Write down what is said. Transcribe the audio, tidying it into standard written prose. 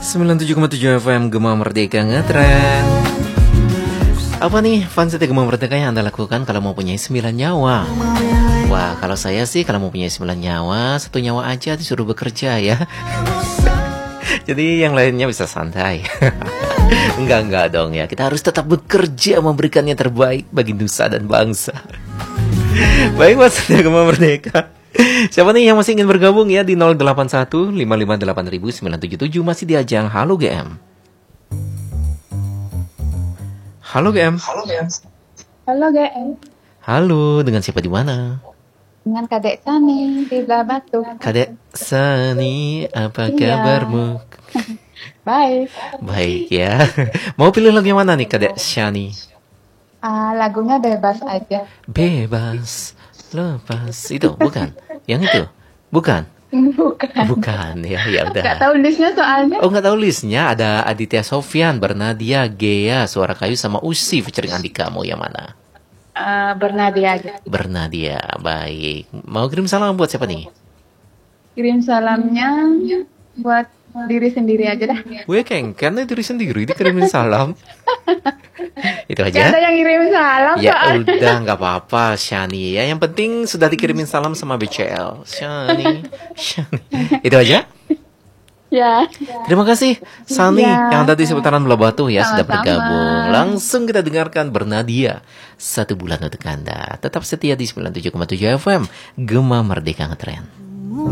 97,7 FM Gema Merdeka ngetren. Apa nih fans setia Gema Merdeka yang Anda lakukan kalau mau punya 9 nyawa? Wah, kalau saya sih kalau mau punya 9 nyawa, 1 nyawa aja disuruh bekerja ya. Jadi yang lainnya bisa santai. Enggak dong ya. Kita harus tetap bekerja memberikan yang terbaik bagi nusa dan bangsa. Baik, Mas setia Gema Merdeka. Siapa nih yang masih ingin bergabung ya di 081 558 977 masih di ajang Halo GM. Halo GM. Halo GM. Halo, dengan siapa di mana? Dengan Kadek Sani di Belah Batu. Kadek Sani, apa kabarmu? Baik. Baik ya. Mau pilih lagu yang mana nih Kadek Sani? Lagunya bebas aja. Bebas, lepas. Itu bukan? Yang itu? Bukan? Bukan ya, ya udah. Gak tahu listnya soalnya. Oh, nggak tahu listnya. Ada Aditya Sofyan, Bernadia, Gea, Suara Kayu sama Usi featuring Andika. Mau yang mana? Bernadia aja. Bernadia, baik. Mau kirim salam buat siapa nih? Kirim salamnya buat diri sendiri aja dah. Gue kengken diri sendiri dikirimin salam. Itu Gak aja. ada yang kirim salam Ya soalnya. udah, nggak apa-apa Shani ya. Yang penting sudah dikirimin salam sama BCL. Shani. Itu aja. Ya. Terima kasih Sani Ya. yang tadi seputaran Belah Batu ya sudah Sama-sama. bergabung. Langsung kita dengarkan Bernadia. 1 bulan untuk Anda. Tetap setia di 97,7 FM Gema Merdeka Ngetren.